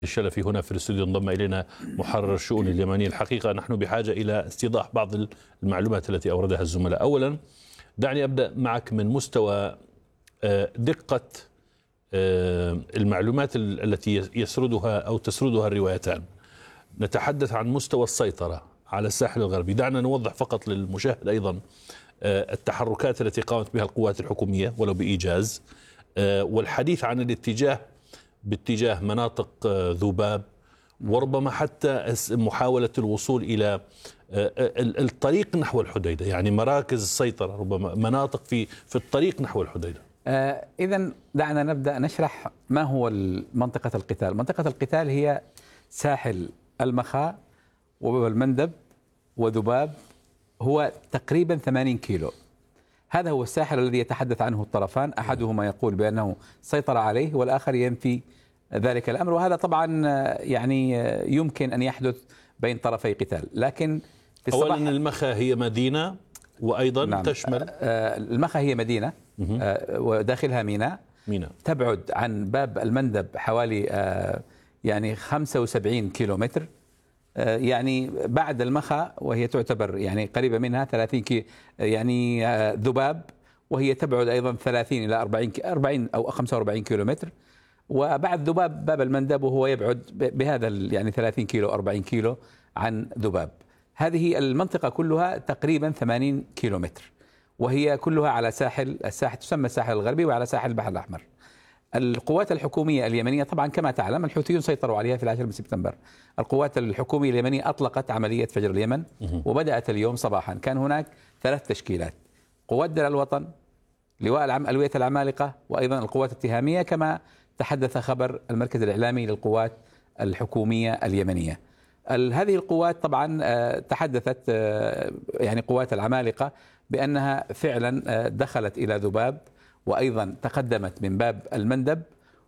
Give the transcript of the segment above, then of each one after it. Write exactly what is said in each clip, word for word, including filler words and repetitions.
الشلفي هنا في الاستوديو. انضم الينا محرر الشؤون اليمنيه. الحقيقه نحن بحاجه الى استيضاح بعض المعلومات التي اوردها الزملاء. اولا دعني ابدا معك من مستوى دقه المعلومات التي يسردها او تسردها الروايتان. نتحدث عن مستوى السيطره على الساحل الغربي. دعنا نوضح فقط للمشاهد ايضا التحركات التي قامت بها القوات الحكوميه ولو بايجاز، والحديث عن الاتجاه باتجاه مناطق ذوباب، وربما حتى محاولة الوصول إلى الطريق نحو الحديدة، يعني مراكز السيطرة، ربما مناطق في في الطريق نحو الحديدة. آه إذن دعنا نبدأ نشرح ما هو منطقة القتال. منطقة القتال هي ساحل المخا والمندب وذباب، هو تقريبا ثمانين كيلو. هذا هو الساحل الذي يتحدث عنه الطرفان، أحدهما يقول بأنه سيطر عليه والآخر ينفي ذلك الأمر، وهذا طبعا يعني يمكن أن يحدث بين طرفي قتال. لكن في أولا المخا هي مدينة وأيضا نعم تشمل المخا هي مدينة وداخلها ميناء ميناء تبعد عن باب المندب حوالي يعني خمسة وسبعين كيلو متر، يعني بعد المخا وهي تعتبر يعني قريبة منها ثلاثين كي يعني ذباب، وهي تبعد أيضا ثلاثين إلى أربعين أربعين أو خمسة وأربعين كيلو متر، وبعد ذباب باب المندب وهو يبعد بهذا يعني ثلاثين كيلو أربعين كيلو عن ذباب. هذه المنطقة كلها تقريبا ثمانين كيلو متر، وهي كلها على ساحل الساحل تسمى الساحل الغربي وعلى ساحل البحر الأحمر. القوات الحكومية اليمنية طبعا كما تعلم الحوثيون سيطروا عليها في العاشر من سبتمبر. القوات الحكومية اليمنية أطلقت عملية فجر اليمن وبدأت اليوم صباحا. كان هناك ثلاث تشكيلات: قوات درع الوطن، لواء العم ألوية العمالقة، وأيضا القوات التهامية كما تحدث خبر المركز الإعلامي للقوات الحكومية اليمنية. هذه القوات طبعا تحدثت يعني قوات العمالقة بأنها فعلا دخلت إلى ذباب وأيضا تقدمت من باب المندب.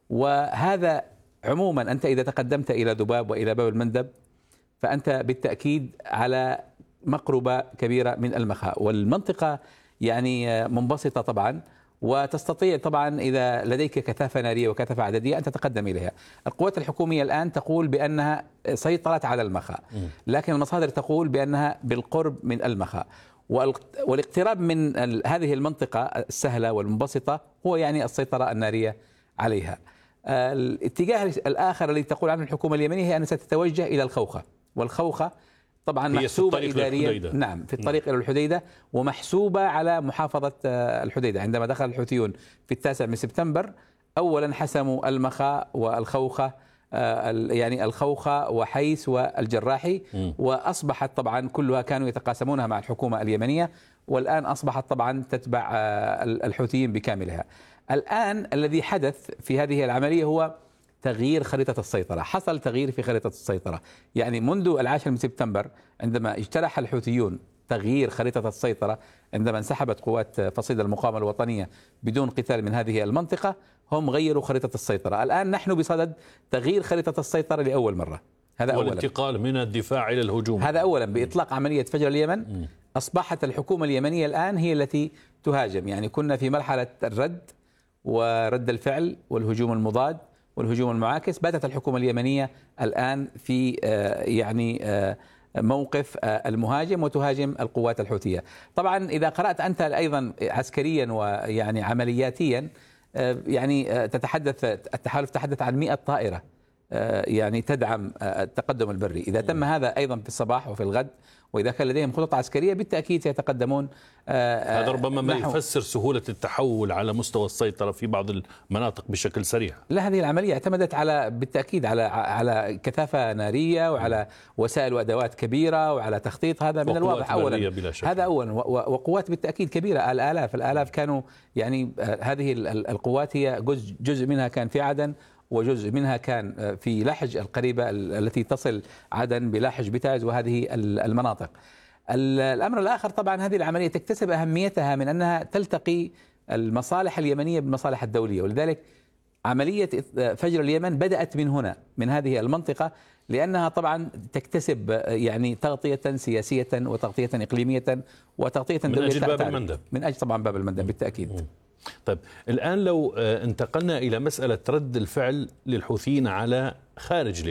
وهذا عموما أنت إذا تقدمت إلى ذباب وإلى باب المندب فأنت بالتأكيد على مقربة كبيرة من المخا، والمنطقة يعني منبسطة طبعا، وتستطيع طبعا إذا لديك كثافة نارية وكثافة عددية أن تتقدم إليها. القوات الحكومية الآن تقول بأنها سيطرت على المخا، لكن المصادر تقول بأنها بالقرب من المخا، والاقتراب من هذه المنطقة السهلة والمنبسطة هو يعني السيطرة النارية عليها. الاتجاه الآخر الذي تقول عنه الحكومة اليمنية هي أنها ستتوجه إلى الخوخة، والخوخة طبعا محسوبة إداريا نعم في الطريق إلى الحديدة، ومحسوبة على محافظة الحديدة. عندما دخل الحوثيون في التاسع من سبتمبر أولا حسموا المخا والخوخة، يعني الخوخة وحيس والجراحي، وأصبحت طبعا كلها كانوا يتقاسمونها مع الحكومة اليمنية، والآن أصبحت طبعا تتبع الحوثيين بكاملها. الآن الذي حدث في هذه العملية هو تغيير خريطة السيطرة. حصل تغيير في خريطة السيطرة، يعني منذ العاشر من سبتمبر عندما اجترح الحوثيون تغيير خريطة السيطرة، عندما انسحبت قوات فصيل المقاومة الوطنية بدون قتال من هذه المنطقة، هم غيروا خريطة السيطرة. الآن نحن بصدد تغيير خريطة السيطرة لأول مرة. هذا أولا، والانتقال من الدفاع إلى الهجوم. هذا أولا بإطلاق عملية فجر اليمن. م. أصبحت الحكومة اليمنية الآن هي التي تهاجم، يعني كنا في مرحلة الرد ورد الفعل والهجوم المضاد والهجوم المعاكس. باتت الحكومة اليمنية الآن في يعني موقف المهاجم وتهاجم القوات الحوثية. طبعا إذا قرأت أنت أيضا عسكريا ويعني عملياتيا، يعني تتحدث التحالف تحدث عن مئة طائرة يعني تدعم التقدم البري. إذا تم هذا أيضا في الصباح وفي الغد، وإذا كان لديهم خطط عسكرية بالتأكيد سيتقدمون. هذا ربما ما يفسر سهولة التحول على مستوى السيطرة في بعض المناطق بشكل سريع. لا، هذه العملية اعتمدت على بالتأكيد على على كثافة نارية وعلى وسائل وأدوات كبيرة وعلى تخطيط. هذا من الواضح أولا، هذا أولا، وقوات بالتأكيد كبيرة، الآلاف الآلاف كانوا يعني هذه القوات هي جزء جزء منها كان في عدن، وجزء منها كان في لحج القريبة التي تصل عدن بلحج بتاز وهذه المناطق. الأمر الآخر طبعا هذه العملية تكتسب أهميتها من أنها تلتقي المصالح اليمنية بالمصالح الدولية، ولذلك عملية فجر اليمن بدأت من هنا من هذه المنطقة، لأنها طبعا تكتسب يعني تغطية سياسية وتغطية إقليمية وتغطية من دولية أجل باب المندب، من أجل طبعا باب المندب بالتأكيد. طيب الآن لو انتقلنا إلى مسألة رد الفعل للحوثيين على خارج